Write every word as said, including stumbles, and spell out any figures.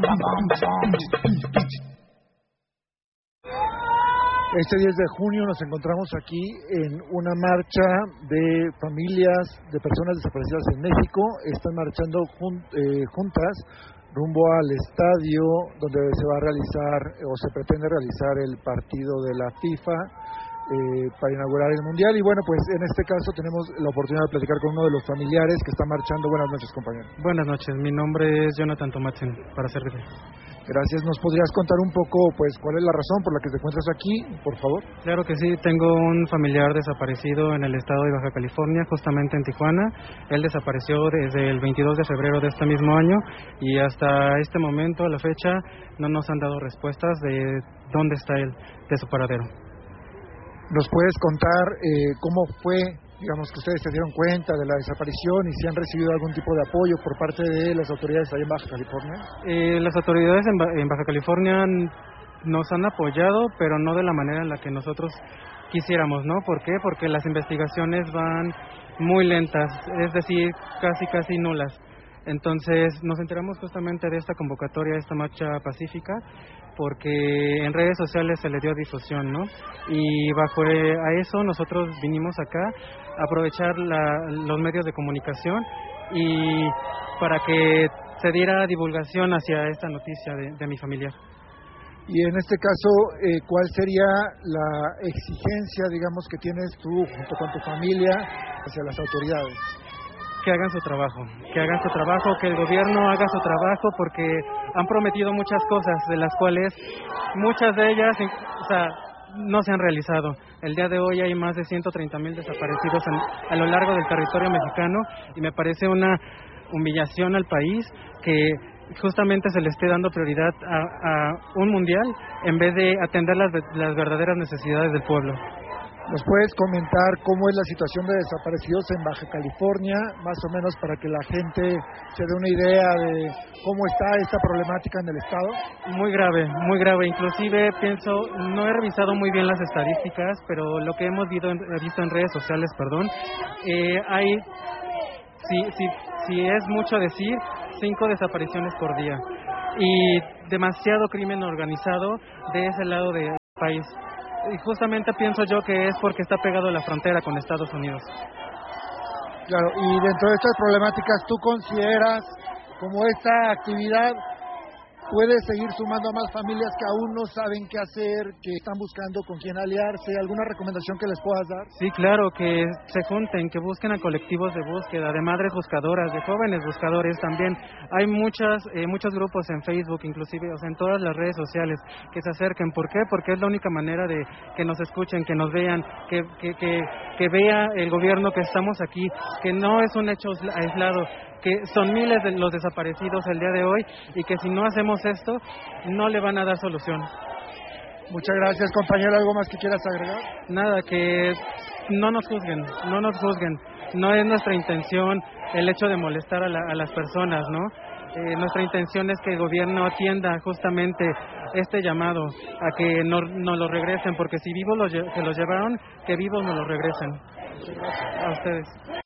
Este diez de junio nos encontramos aquí en una marcha de familias de personas desaparecidas en México. Están marchando jun, eh, juntas rumbo al estadio donde se va a realizar o se pretende realizar el partido de la FIFA eh, para inaugurar el Mundial. Y bueno, pues en este caso tenemos la oportunidad de platicar con uno de los familiares que está marchando. Buenas noches, compañero. Buenas noches, mi nombre es Jonathan Tomatzen, para servirle. Gracias. ¿Nos podrías contar un poco, pues, cuál es la razón por la que te encuentras aquí, por favor? Claro que sí. Tengo un familiar desaparecido en el estado de Baja California, justamente en Tijuana. Él desapareció desde el veintidós de febrero de este mismo año y hasta este momento, a la fecha, no nos han dado respuestas de dónde está él, de su paradero. ¿Nos puedes contar eh, cómo fue, digamos, que ustedes se dieron cuenta de la desaparición y si han recibido algún tipo de apoyo por parte de las autoridades ahí en Baja California? Eh, las autoridades en, ba- en Baja California nos han apoyado, pero no de la manera en la que nosotros quisiéramos, ¿no? ¿Por qué? Porque las investigaciones van muy lentas, es decir, casi casi nulas. Entonces nos enteramos justamente de esta convocatoria, de esta marcha pacífica, porque en redes sociales se le dio difusión, ¿no? Y bajo eh, a eso nosotros vinimos acá a aprovechar la, los medios de comunicación y para que se diera divulgación hacia esta noticia de, de mi familiar. Y en este caso, eh, ¿cuál sería la exigencia, digamos, que tienes tú junto con tu familia hacia las autoridades? Que hagan su trabajo, que hagan su trabajo, que el gobierno haga su trabajo, porque han prometido muchas cosas, de las cuales muchas de ellas, o sea, no se han realizado. El día de hoy hay más de ciento treinta mil desaparecidos en, a lo largo del territorio mexicano y me parece una humillación al país que justamente se le esté dando prioridad a, a un mundial en vez de atender las, las verdaderas necesidades del pueblo. ¿Nos puedes comentar cómo es la situación de desaparecidos en Baja California, más o menos para que la gente se dé una idea de cómo está esta problemática en el estado? Muy grave, muy grave. Inclusive pienso, no he revisado muy bien las estadísticas, pero lo que hemos visto en, visto en redes sociales, perdón, eh, hay, si, si, si es mucho decir, cinco desapariciones por día y demasiado crimen organizado de ese lado del país. Y justamente pienso yo que es porque está pegado a la frontera con Estados Unidos. Claro, y dentro de estas problemáticas, ¿tú consideras como esta actividad puede seguir sumando a más familias que aún no saben qué hacer, que están buscando con quién aliarse? ¿Alguna recomendación que les puedas dar? Sí, claro, que se junten, que busquen a colectivos de búsqueda, de madres buscadoras, de jóvenes buscadores también. Hay muchas, eh, muchos grupos en Facebook, inclusive, o sea, en todas las redes sociales, que se acerquen. ¿Por qué? Porque es la única manera de que nos escuchen, que nos vean, que, que, que, que vea el gobierno que estamos aquí, que no es un hecho aislado, que son miles de los desaparecidos el día de hoy y que si no hacemos esto, no le van a dar solución. Muchas gracias, compañero. ¿Algo más que quieras agregar? Nada, que no nos juzguen, no nos juzguen. No es nuestra intención el hecho de molestar a, la, a las personas, ¿no? Eh, nuestra intención es que el gobierno atienda justamente este llamado a que no, nos lo regresen, porque si vivos los, se los llevaron, que vivos nos lo regresen. Muchas gracias. A ustedes.